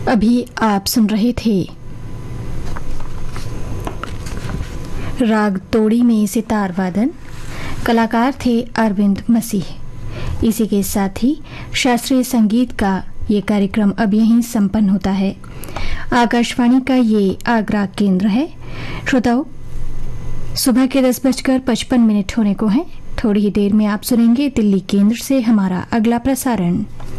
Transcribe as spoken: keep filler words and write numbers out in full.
अभी आप सुन रहे थे राग तोड़ी में सितार वादन। कलाकार थे अरविंद मसीह। इसी के साथ ही शास्त्रीय संगीत का ये कार्यक्रम अब यहीं संपन्न होता है। आकाशवाणी का ये आगरा केंद्र है। श्रोताओं, सुबह के दस बजकर पचपन मिनट होने को हैं। थोड़ी ही देर में आप सुनेंगे दिल्ली केंद्र से हमारा अगला प्रसारण।